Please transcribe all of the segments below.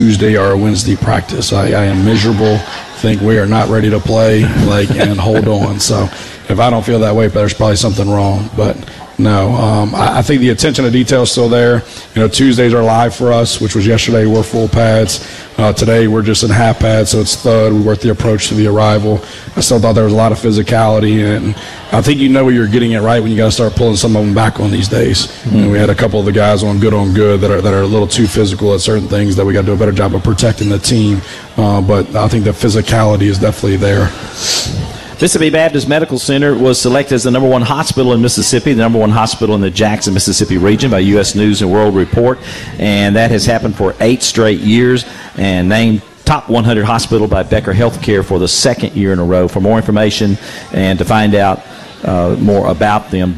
Tuesday or a Wednesday practice. I am miserable. Think we are not ready to play, and hold on. So if I don't feel that way, there's probably something wrong. But no, I think the attention to detail is still there. Tuesdays are live for us, which was yesterday. We're full pads. Today we're just in half pads, so it's thud. We work the approach to the arrival. I still thought there was a lot of physicality, and I think when you're getting it right when you got to start pulling some of them back on these days. We had a couple of the guys on good that are a little too physical at certain things that we got to do a better job of protecting the team. But I think the physicality is definitely there. Mississippi Baptist Medical Center was selected as the number one hospital in Mississippi, the number one hospital in the Jackson, Mississippi region by U.S. News and World Report, and that has happened for 8 straight years, and named Top 100 Hospital by Becker Healthcare for the 2nd year in a row. For more information and to find out more about them,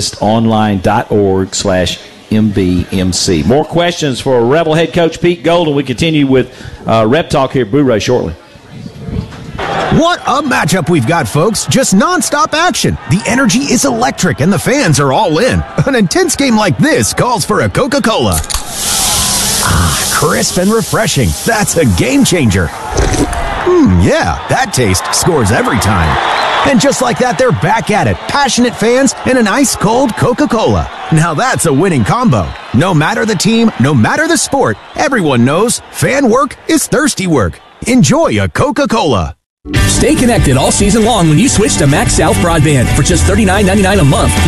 baptistonline.org/MBMC. More questions for Rebel head coach Pete Golden. We continue with Rep Talk here at Blu-ray shortly. What a matchup we've got, folks. Just nonstop action. The energy is electric and the fans are all in. An intense game like this calls for a Coca-Cola. Crisp and refreshing. That's a game changer. Yeah, that taste scores every time. And just like that, they're back at it. Passionate fans and an ice-cold Coca-Cola. Now that's a winning combo. No matter the team, no matter the sport, everyone knows fan work is thirsty work. Enjoy a Coca-Cola. Stay connected all season long when you switch to Max South Broadband. For just $39.99 a month,